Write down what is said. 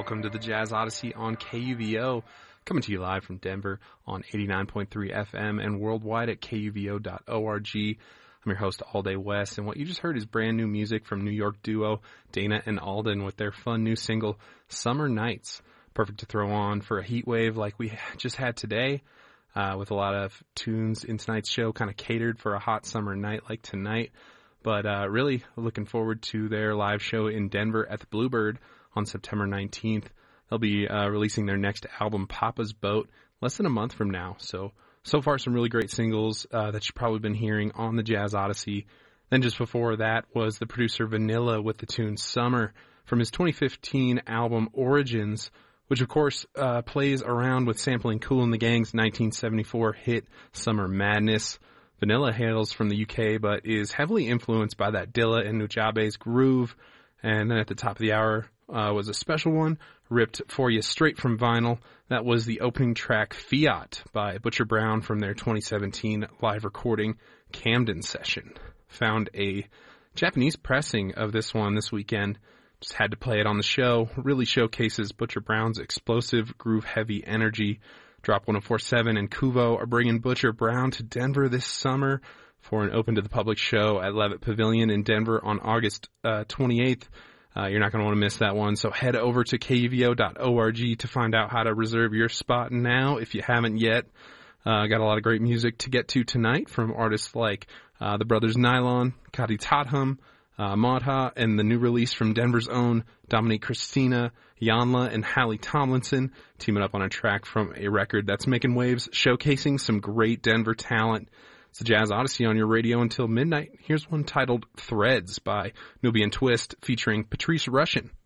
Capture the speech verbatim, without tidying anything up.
Welcome to the Jazz Odyssey on K U V O, coming to you live from Denver on eighty-nine point three F M and worldwide at K U V O dot org. I'm your host, All Day West, and what you just heard is brand new music from New York duo Dana and Alden with their fun new single, Summer Nights. Perfect to throw on for a heat wave like we just had today, uh, with a lot of tunes in tonight's show kind of catered for a hot summer night like tonight. But uh, really looking forward to their live show in Denver at the Bluebird on September nineteenth. They'll be uh, releasing their next album, Papa's Boat, less than a month from now. So, so far some really great singles uh, that you've probably been hearing on the Jazz Odyssey. Then just before that was the producer Vanilla with the tune Summer from his twenty fifteen album Origins, which of course uh, plays around with sampling Kool and the Gang's nineteen seventy-four hit Summer Madness. Vanilla hails from the U K, but is heavily influenced by that Dilla and Nujabe's groove. And then at the top of the hour uh, was a special one, ripped for you straight from vinyl. That was the opening track, Fiat, by Butcher Brown from their twenty seventeen live recording Camden session. Found a Japanese pressing of this one this weekend. Just had to play it on the show. Really showcases Butcher Brown's explosive, groove-heavy energy. Drop one oh four point seven and Kuvo are bringing Butcher Brown to Denver this summer for an open to the public show at Levitt Pavilion in Denver on August uh, twenty-eighth. Uh, you're not going to want to miss that one, so head over to K U V O dot org to find out how to reserve your spot now if you haven't yet. Uh, got a lot of great music to get to tonight from artists like uh, the Brothers Nylon, Kadi Tatham, uh, Madha, and the new release from Denver's own Dominique Christina, Yanla, and Hallie Tomlinson, teaming up on a track from a record that's making waves, showcasing some great Denver talent. It's the Jazz Odyssey on your radio until midnight. Here's one titled Threads by Nubian Twist featuring Patrice Rushen.